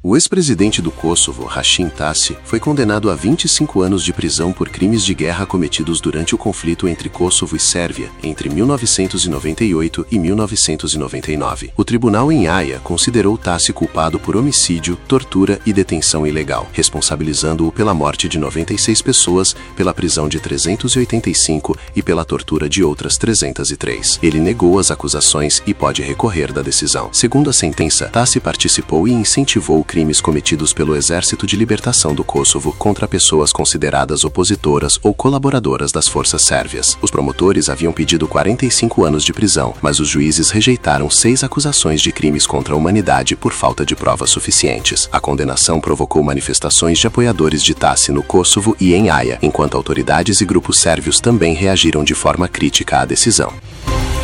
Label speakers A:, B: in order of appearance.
A: O ex-presidente do Kosovo, Hashim Thaçi, foi condenado a 25 anos de prisão por crimes de guerra cometidos durante o conflito entre Kosovo e Sérvia, entre 1998 e 1999. O tribunal em Haia considerou Thaçi culpado por homicídio, tortura e detenção ilegal, responsabilizando-o pela morte de 96 pessoas, pela prisão de 385 e pela tortura de outras 303. Ele negou as acusações e pode recorrer da decisão. Segundo a sentença, Thaçi participou e incentivou crimes cometidos pelo Exército de Libertação do Kosovo contra pessoas consideradas opositoras ou colaboradoras das forças sérvias. Os promotores haviam pedido 45 anos de prisão, mas os juízes rejeitaram 6 acusações de crimes contra a humanidade por falta de provas suficientes. A condenação provocou manifestações de apoiadores de Thaçi no Kosovo e em Haia, enquanto autoridades e grupos sérvios também reagiram de forma crítica à decisão.